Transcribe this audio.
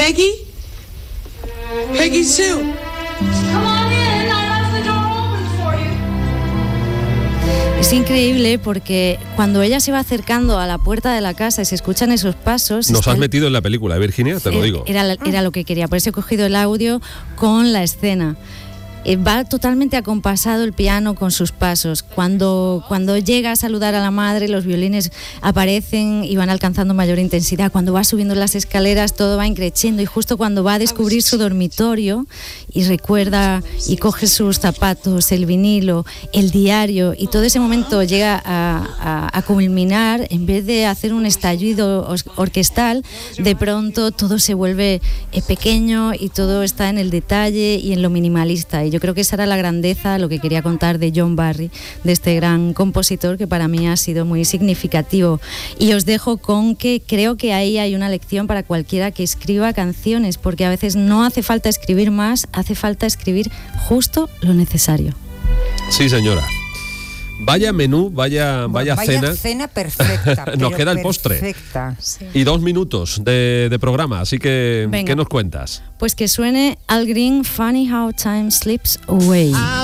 Peggy? Peggy Sue. Come on in, I left the door open for you. Es increíble porque cuando ella se va acercando a la puerta de la casa y se escuchan esos pasos... Nos has metido en la película, Virginia, te lo digo. Era lo que quería, por eso he cogido el audio con la escena. Va totalmente acompasado el piano con sus pasos. Cuando llega a saludar a la madre, los violines aparecen y van alcanzando mayor intensidad. Cuando va subiendo las escaleras, todo va increciendo. Y justo cuando va a descubrir su dormitorio y recuerda y coge sus zapatos, el vinilo, el diario, y todo ese momento llega a culminar, en vez de hacer un estallido orquestal, de pronto todo se vuelve pequeño y todo está en el detalle y en lo minimalista. Y yo creo que esa era la grandeza, lo que quería contar de John Barry, de este gran compositor que para mí ha sido muy significativo. Y os dejo con que creo que ahí hay una lección para cualquiera que escriba canciones, porque a veces no hace falta escribir más, hace falta escribir justo lo necesario. Sí, señora. Vaya menú, vaya cena. Cena perfecta. Nos queda el postre. Perfecta. Sí. Y 2 minutos de programa, así que Venga. ¿qué nos cuentas? Pues que suene Al Green, Funny How Time Slips Away.